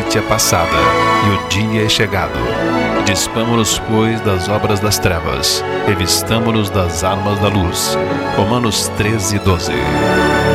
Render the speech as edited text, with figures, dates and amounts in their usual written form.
noite é passada e o dia é chegado. Dispamo-nos, pois, das obras das trevas, revistamo-nos das armas da luz. Romanos 13:12.